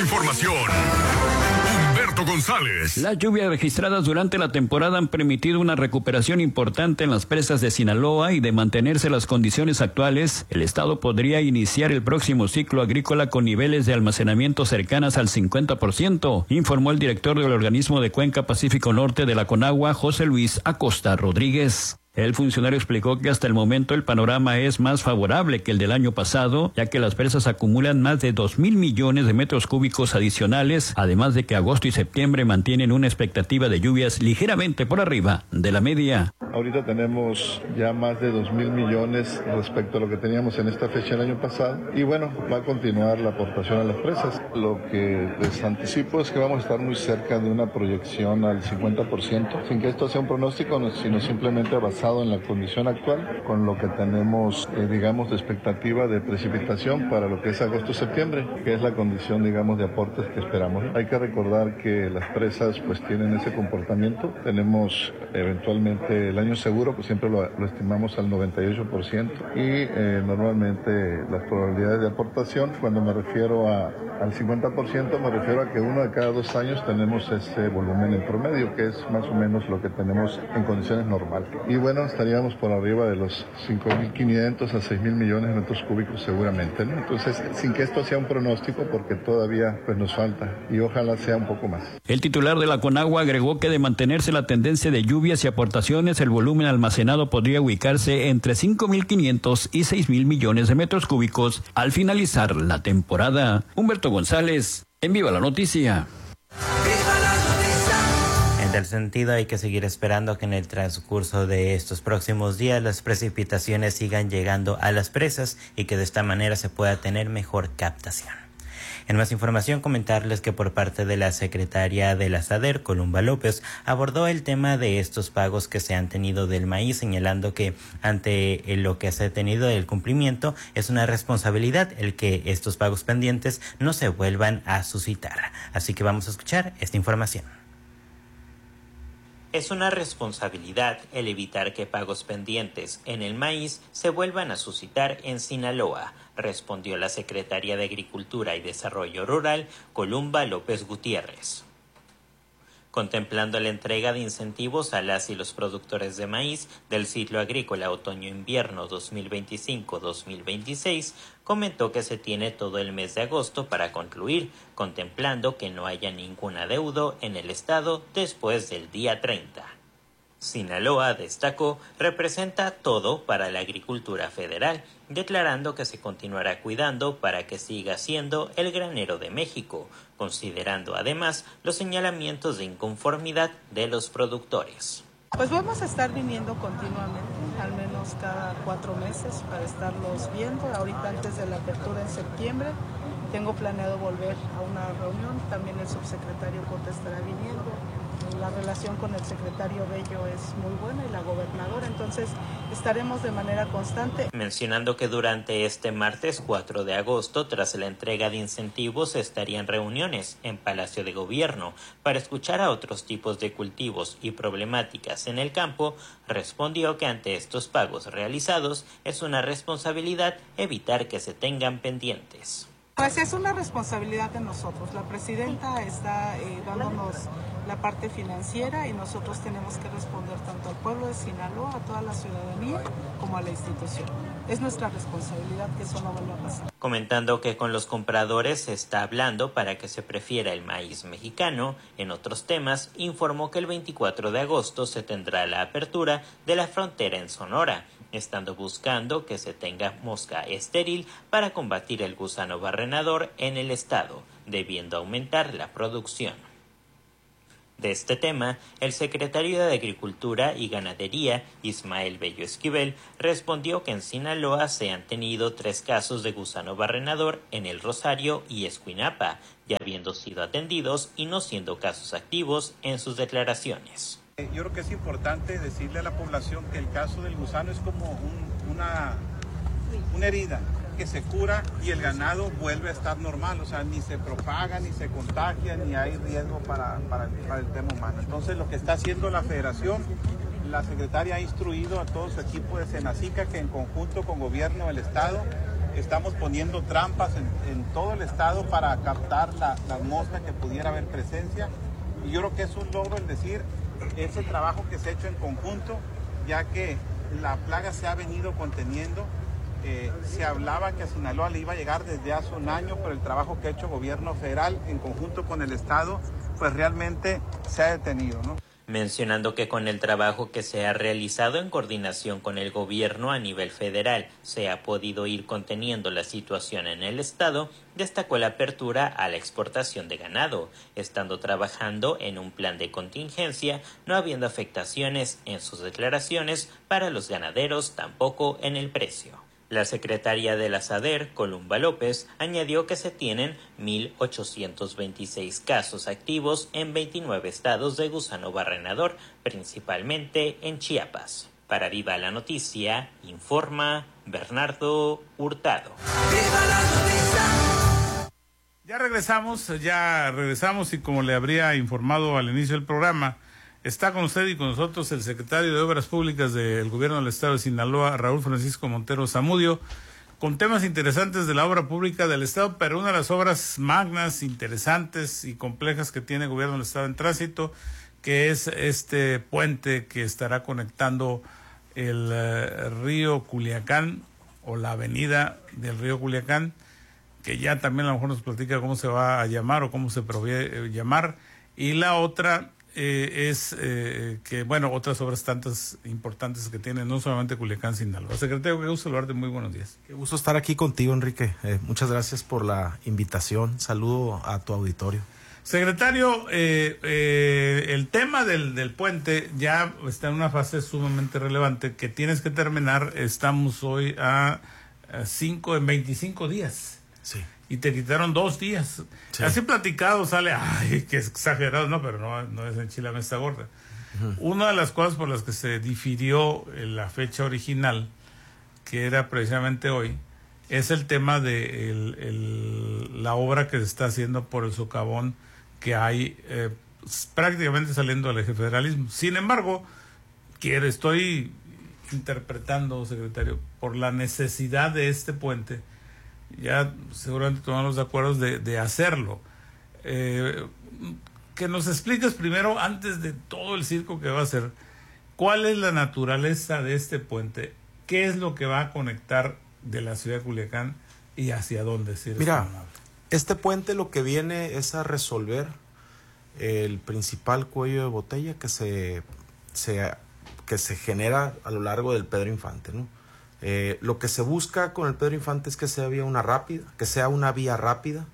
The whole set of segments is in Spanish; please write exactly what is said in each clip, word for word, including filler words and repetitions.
información. Humberto González. Las lluvias registradas durante la temporada han permitido una recuperación importante en las presas de Sinaloa y de mantenerse las condiciones actuales, el estado podría iniciar el próximo ciclo agrícola con niveles de almacenamiento cercanas al cincuenta por ciento, informó el director del organismo de Cuenca Pacífico Norte de la Conagua, José Luis Acosta Rodríguez. El funcionario explicó que hasta el momento el panorama es más favorable que el del año pasado, ya que las presas acumulan más de dos mil millones de metros cúbicos adicionales, además de que agosto y septiembre mantienen una expectativa de lluvias ligeramente por arriba de la media. Ahorita tenemos ya más de dos mil millones respecto a lo que teníamos en esta fecha el año pasado y bueno, va a continuar la aportación a las presas. Lo que les anticipo es que vamos a estar muy cerca de una proyección al cincuenta por ciento, sin que esto sea un pronóstico, sino simplemente basado en la condición actual, con lo que tenemos, eh, digamos, de expectativa de precipitación para lo que es agosto-septiembre, que es la condición, digamos, de aportes que esperamos. Hay que recordar que las presas, pues, tienen ese comportamiento. Tenemos, eventualmente, el año seguro, pues, siempre lo, lo estimamos al noventa y ocho por ciento, y eh, normalmente las probabilidades de aportación, cuando me refiero a, al cincuenta por ciento, me refiero a que uno de cada dos años tenemos ese volumen en promedio, que es más o menos lo que tenemos en condiciones normales. Y bueno, estaríamos por arriba de los cinco mil quinientos a seis mil millones de metros cúbicos seguramente, ¿no? Entonces, sin que esto sea un pronóstico, porque todavía pues nos falta y ojalá sea un poco más. El titular de la Conagua agregó que de mantenerse la tendencia de lluvias y aportaciones, el volumen almacenado podría ubicarse entre cinco mil quinientos y seis mil millones de metros cúbicos al finalizar la temporada. Humberto González, en Viva la Noticia. En tal sentido, hay que seguir esperando que en el transcurso de estos próximos días las precipitaciones sigan llegando a las presas y que de esta manera se pueda tener mejor captación. En más información, comentarles que por parte de la secretaria de la SADER, Columba López, abordó el tema de estos pagos que se han tenido del maíz, señalando que ante lo que se ha tenido del cumplimiento es una responsabilidad el que estos pagos pendientes no se vuelvan a suscitar. Así que vamos a escuchar esta información. Es una responsabilidad el evitar que pagos pendientes en el maíz se vuelvan a suscitar en Sinaloa, respondió la secretaria de Agricultura y Desarrollo Rural, Columba López Gutiérrez. Contemplando la entrega de incentivos a las y los productores de maíz del ciclo agrícola otoño-invierno dos mil veinticinco dos mil veintiséis, comentó que se tiene todo el mes de agosto para concluir, contemplando que no haya ningún adeudo en el estado después del día treinta. Sinaloa, destacó, representa todo para la agricultura federal, declarando que se continuará cuidando para que siga siendo el granero de México, considerando además los señalamientos de inconformidad de los productores. Pues vamos a estar viniendo continuamente, al menos cada cuatro meses, para estarlos viendo. Ahorita antes de la apertura en septiembre tengo planeado volver a una reunión, también el subsecretario Cota estará viniendo. La relación con el secretario Bello es muy buena y la gobernadora, entonces estaremos de manera constante. Mencionando que durante este martes cuatro de agosto, tras la entrega de incentivos, estarían reuniones en Palacio de Gobierno para escuchar a otros tipos de cultivos y problemáticas en el campo, respondió que ante estos pagos realizados es una responsabilidad evitar que se tengan pendientes. Pues es una responsabilidad de nosotros. La presidenta está eh, dándonos la parte financiera y nosotros tenemos que responder tanto al pueblo de Sinaloa, a toda la ciudadanía, como a la institución. Es nuestra responsabilidad que eso no vuelva a pasar. Comentando que con los compradores se está hablando para que se prefiera el maíz mexicano, en otros temas, informó que el veinticuatro de agosto se tendrá la apertura de la frontera en Sonora, estando buscando que se tenga mosca estéril para combatir el gusano barrenador en el estado, debiendo aumentar la producción. De este tema, el secretario de Agricultura y Ganadería, Ismael Bello Esquivel, respondió que en Sinaloa se han tenido tres casos de gusano barrenador en El Rosario y Escuinapa, ya habiendo sido atendidos y no siendo casos activos en sus declaraciones. Yo creo que es importante decirle a la población que el caso del gusano es como un, una, una herida que se cura y el ganado vuelve a estar normal, o sea, ni se propaga, ni se contagia, ni hay riesgo para, para, para el tema humano. Entonces, lo que está haciendo la federación, la secretaria ha instruido a todo su equipo de Senacica que en conjunto con gobierno del estado estamos poniendo trampas en, en todo el estado para captar la, la mosca que pudiera haber presencia. Y yo creo que es un logro el decir ese trabajo que se ha hecho en conjunto, ya que la plaga se ha venido conteniendo. Eh, se hablaba que a Sinaloa le iba a llegar desde hace un año, pero el trabajo que ha hecho el gobierno federal en conjunto con el estado, pues realmente se ha detenido, ¿no? Mencionando que con el trabajo que se ha realizado en coordinación con el gobierno a nivel federal se ha podido ir conteniendo la situación en el estado, destacó la apertura a la exportación de ganado, estando trabajando en un plan de contingencia, no habiendo afectaciones en sus declaraciones para los ganaderos, tampoco en el precio. La secretaria de la SADER, Columba López, añadió que se tienen mil ochocientos veintiséis casos activos en veintinueve estados de gusano barrenador, principalmente en Chiapas. Para Viva la Noticia, informa Bernardo Hurtado. Ya regresamos, ya regresamos y como le habría informado al inicio del programa, está con usted y con nosotros el secretario de Obras Públicas del Gobierno del Estado de Sinaloa, Raúl Francisco Montero Zamudio, con temas interesantes de la obra pública del Estado, pero una de las obras magnas, interesantes y complejas que tiene el Gobierno del Estado en tránsito, que es este puente que estará conectando el uh, río Culiacán o la avenida del río Culiacán, que ya también a lo mejor nos platica cómo se va a llamar o cómo se prevé eh, llamar, y la otra Eh, es eh, que, bueno, otras obras tantas importantes que tiene, no solamente Culiacán, Sinaloa. Secretario, qué gusto saludarte, muy buenos días. Qué gusto estar aquí contigo, Enrique. Eh, muchas gracias por la invitación. Saludo a tu auditorio. Secretario, eh, eh, el tema del, del puente ya está en una fase sumamente relevante que tienes que terminar. Estamos hoy a cinco en veinticinco días. Sí. Y te quitaron dos días. Sí. Así platicado sale, ay, qué exagerado, no, pero no, no es enchilame esta gorda. Uh-huh. Una de las cosas por las que se difirió la fecha original, que era precisamente hoy, es el tema de el, el, la obra que se está haciendo por el socavón que hay eh, prácticamente saliendo del eje federalismo. Sin embargo, quiero, estoy interpretando, secretario, por la necesidad de este puente, ya seguramente tomamos de acuerdo de, de hacerlo. Eh, que nos expliques primero, antes de todo el circo que va a hacer, cuál es la naturaleza de este puente, qué es lo que va a conectar de la ciudad de Culiacán y hacia dónde. Si Mira, este puente lo que viene es a resolver el principal cuello de botella que se, se, que se genera a lo largo del Pedro Infante, ¿no? Eh, lo que se busca con el Pedro Infante es que sea vía una rápida, que sea una vía rápida,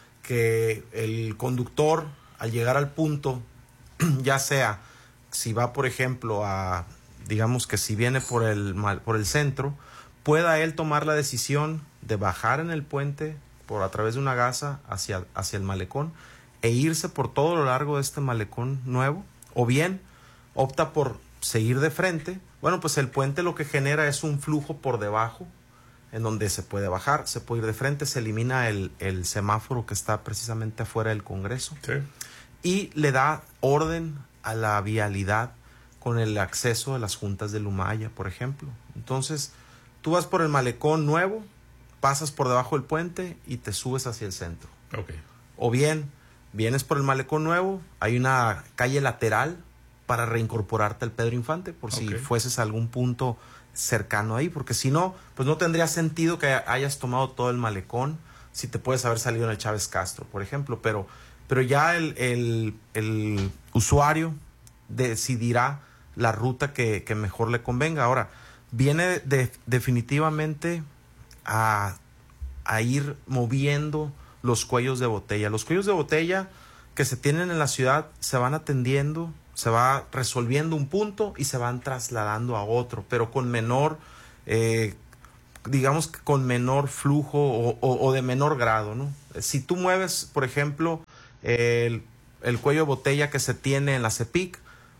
que el conductor al llegar al punto, ya sea si va por ejemplo a, digamos que si viene por el, por el centro, pueda él tomar la decisión de bajar en el puente por a través de una gasa hacia, hacia el malecón e irse por todo lo largo de este malecón nuevo, o bien opta por seguir de frente. Bueno, pues el puente lo que genera es un flujo por debajo en donde se puede bajar, se puede ir de frente, se elimina el, el semáforo que está precisamente afuera del Congreso. Sí. Y le da orden a la vialidad con el acceso de las juntas de Lumaya, por ejemplo. Entonces, tú vas por el malecón nuevo, pasas por debajo del puente y te subes hacia el centro. Okay. O bien, vienes por el malecón nuevo, hay una calle lateral para reincorporarte al Pedro Infante, por si okay. fueses a algún punto cercano ahí, porque si no, pues no tendría sentido que hayas tomado todo el malecón, si te puedes haber salido en el Chávez Castro, por ejemplo, pero, pero ya el, el, el usuario decidirá la ruta que, que mejor le convenga. Ahora, viene de, definitivamente a, a ir moviendo los cuellos de botella. Los cuellos de botella que se tienen en la ciudad se van atendiendo, se va resolviendo un punto y se van trasladando a otro, pero con menor, eh, digamos que con menor flujo o, o, o de menor grado, ¿no? Si tú mueves, por ejemplo, el, el cuello de botella que se tiene en la CEPIC,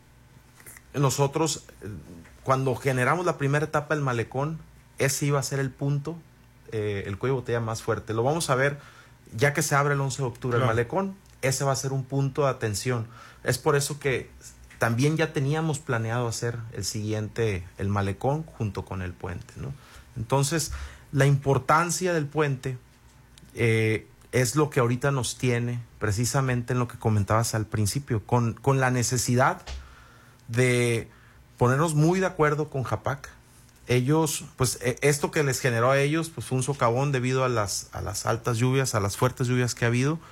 nosotros, cuando generamos la primera etapa del malecón, ese iba a ser el punto, eh, el cuello de botella más fuerte. Lo vamos a ver ya que se abre el once de octubre claro. el malecón, ese va a ser un punto de atención. Es por eso que también ya teníamos planeado hacer el siguiente, el malecón, junto con el puente, ¿no? Entonces, La importancia del puente eh, es lo que ahorita nos tiene, precisamente en lo que comentabas al principio, con, con la necesidad de ponernos muy de acuerdo con Japac. Ellos, pues eh, esto que les generó a ellos, pues fue un socavón debido a las, a las altas lluvias, a las fuertes lluvias que ha habido.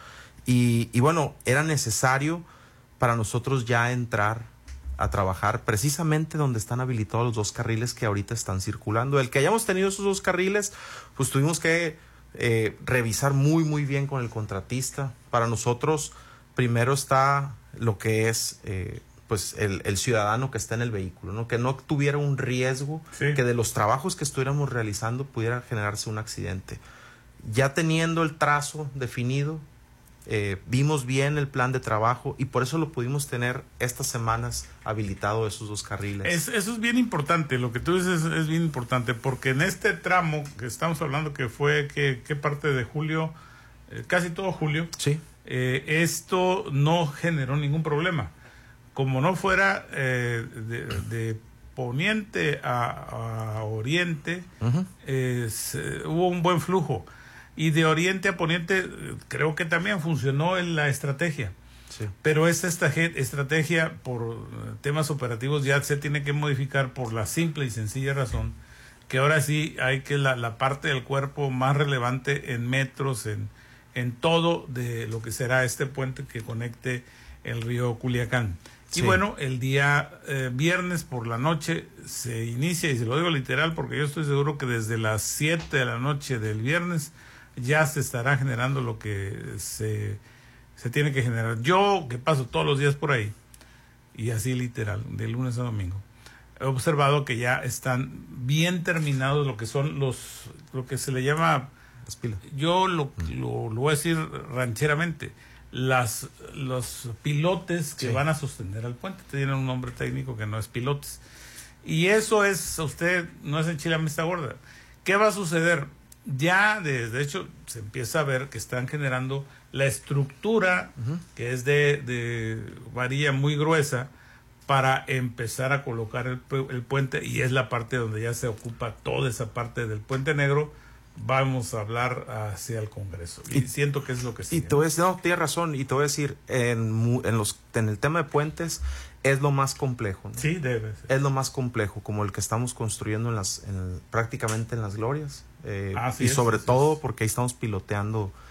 Y, y bueno, era necesario para nosotros ya entrar a trabajar precisamente donde están habilitados los dos carriles que ahorita están circulando. El que hayamos tenido esos dos carriles, pues tuvimos que eh, revisar muy, muy bien con el contratista. Para nosotros, primero está lo que es... Eh, pues el, el ciudadano que está en el vehículo, ¿no? Que no tuviera un riesgo, sí. que de los trabajos que estuviéramos realizando pudiera generarse un accidente. Ya teniendo el trazo definido, eh, vimos bien el plan de trabajo y por eso lo pudimos tener estas semanas habilitado esos dos carriles. Es, eso es bien importante, lo que tú dices es, es bien importante, porque en este tramo que estamos hablando que fue, que, que parte de julio, eh, casi todo julio, sí. eh, esto no generó ningún problema. Como no fuera eh, de, de poniente a, a oriente, uh-huh. eh, se, hubo un buen flujo. Y de oriente a poniente creo que también funcionó en la estrategia. Sí. Pero esta estrategia por temas operativos ya se tiene que modificar por la simple y sencilla razón que ahora sí hay que la, la parte del cuerpo más relevante en metros, en, en todo de lo que será este puente que conecte el río Culiacán. Sí. Y bueno, el día eh, viernes por la noche se inicia, y se lo digo literal porque yo estoy seguro que desde las siete de la noche del viernes ya se estará generando lo que se, se tiene que generar. Yo, que paso todos los días por ahí, y así literal, de lunes a domingo, he observado que ya están bien terminados lo que son los, lo que se le llama, las pilas. Yo lo, lo, lo voy a decir rancheramente, las los pilotes que sí. van a sostener al puente. Tienen un nombre técnico que no es pilotes, y eso es, usted no es en Chile Mesta Gorda. ¿Qué va a suceder? Ya de, de hecho se empieza a ver que están generando la estructura uh-huh. que es de, de varilla muy gruesa para empezar a colocar el, el puente, y es la parte donde ya se ocupa toda esa parte del Puente Negro. Vamos a hablar hacia el Congreso. Y, y siento que es lo que sí. Y te voy a decir, no, tienes razón, y te voy a decir, en, en, los, en el tema de puentes es lo más complejo, ¿no? Sí, debe ser. Es lo más complejo, como el que estamos construyendo en las, en el, prácticamente en las Glorias. Eh, y es, sobre sí, todo sí. porque ahí estamos piloteando